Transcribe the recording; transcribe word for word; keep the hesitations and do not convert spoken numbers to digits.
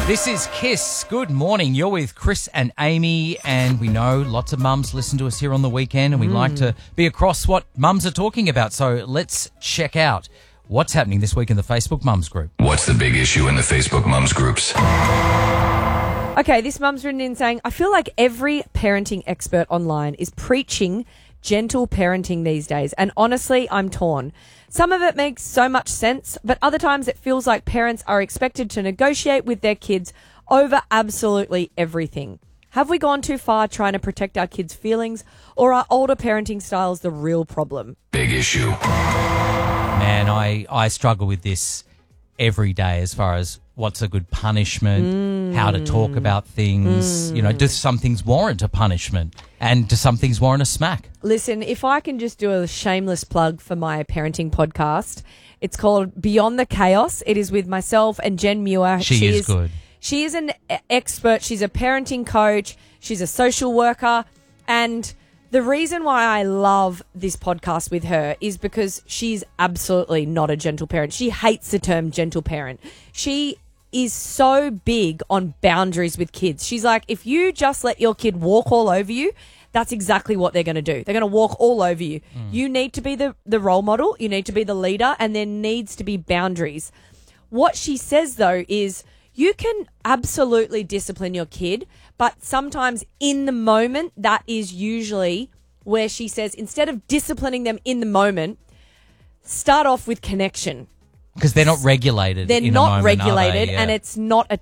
This is Kiss. Good morning. You're with Chris and Amy, and we know lots of mums listen to us here on the weekend, and we mm. like to be across what mums are talking about. So let's check out what's happening this week in the Facebook Mums group. What's the big issue in the Facebook Mums groups? Okay, this mum's written in saying, I feel like every parenting expert online is preaching gentle parenting these days, and honestly, I'm torn. Some of it makes so much sense, but other times it feels like parents are expected to negotiate with their kids over absolutely everything. Have we gone too far trying to protect our kids' feelings, or are older parenting styles the real problem? Big issue. Man, I, I struggle with this every day as far as what's a good punishment, mm. how to talk about things. Mm. You know, do some things warrant a punishment, and do some things warrant a smack? Listen, if I can just do a shameless plug for my parenting podcast, it's called Beyond the Chaos. It is with myself and Jen Muir. She, she is, is good. She is an expert. She's a parenting coach. She's a social worker. And the reason why I love this podcast with her is because she's absolutely not a gentle parent. She hates the term gentle parent. She is so big on boundaries with kids. She's like, if you just let your kid walk all over you, that's exactly what they're going to do. They're going to walk all over you. Mm. You need to be the, the role model. You need to be the leader, and there needs to be boundaries. What she says, though, is you can absolutely discipline your kid, but sometimes in the moment, that is usually where she says, instead of disciplining them in the moment, start off with connection. Because they're not regulated. They're in not a moment, regulated, are they? Yeah. and it's not a